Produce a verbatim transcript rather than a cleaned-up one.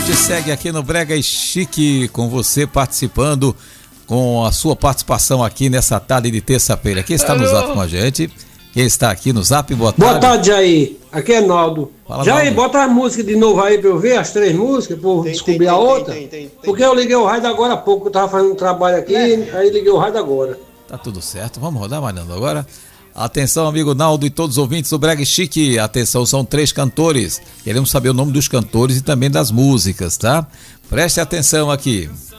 gente segue aqui no Brega e Chique, com você participando, com a sua participação aqui nessa tarde de terça-feira. Quem está no Zap com a gente? Quem está aqui no Zap? Boa tarde. Boa tarde, Jair. Aqui é Naldo. Fala, Jair, Naldo. bota a música de novo aí pra eu ver, as três músicas, pra eu Tem, descobrir tem, a tem, outra. tem, tem, tem, tem. Porque eu liguei o rádio agora há pouco, eu tava fazendo um trabalho aqui, É. aí liguei o rádio agora. Tá tudo certo, vamos rodar, Mariano, agora. Atenção, amigo Naldo e todos os ouvintes do Brega e Chique. Atenção, são três cantores. Queremos saber o nome dos cantores e também das músicas, tá? Preste atenção aqui.